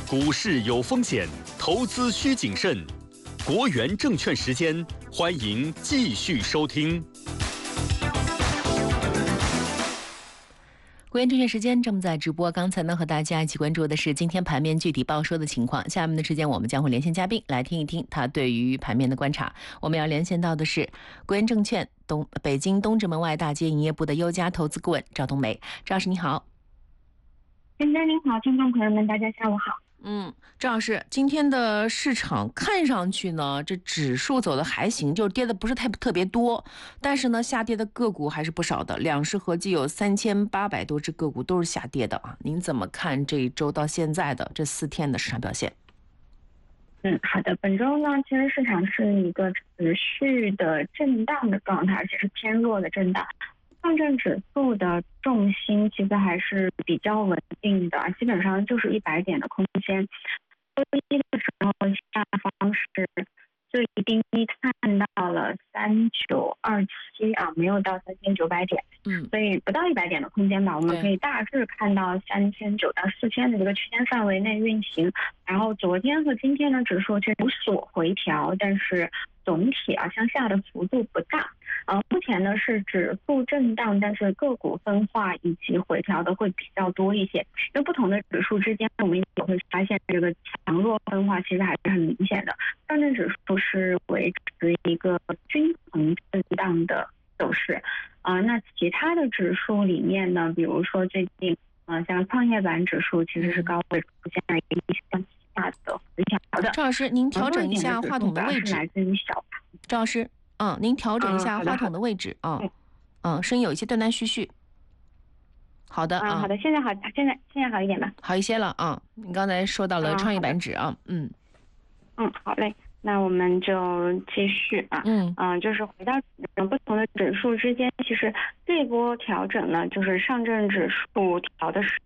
股市有风险，投资需谨慎。国元证券时间，欢迎继续收听。 国元证券时间正在直播，刚才呢和大家一起关注的是今天盘面具体报收的情况。下面的时间我们将会连线嘉宾来听一听他对于盘面的观察。我们要连线到的是国元证券北京东直门外大街营业部的优家投资顾问赵冬梅。赵老师你好。 您好，听众朋友们，大家下午好。 赵老师，今天的市场看上去呢，这指数走的还行，就跌的不是特别多，但是呢，下跌的个股还是不少的，两市合计有3800多只个股都是下跌的啊。您怎么看这一周到现在的这4天的市场表现？ 好的，本周呢，其实市场是一个持续的震荡的状态，而且是偏弱的震荡。上证指数的重心其实还是比较稳定的，基本上就是100点的空间。周一的时候，下方是最低看到了3927啊，没有到3900点，所以不到100点的空间吧，我们可以大致看到3900到4000的这个区间范围内运行。然后昨天和今天的指数却有所回调，但是总体向下的幅度不大。目前呢是指数震荡，但是个股分化以及回调的会比较多一些。因为不同的指数之间，我们也会发现这个强弱分化其实还是很明显的。上证指数是维持一个均衡震荡的走势，那其他的指数里面呢，比如说最近像创业板指数其实是高位出现了一个向下的回调的。 赵老师，您调整一下话筒的位置。 来自于小盘。 赵老师，您调整一下话筒的位置声音有一些断断续续。好的好的，现在好一点吧？ 好一些了您刚才说到了创业板指好嘞。那我们就继续就是回到不同的指数之间，其实这波调整呢，就是上证指数调的是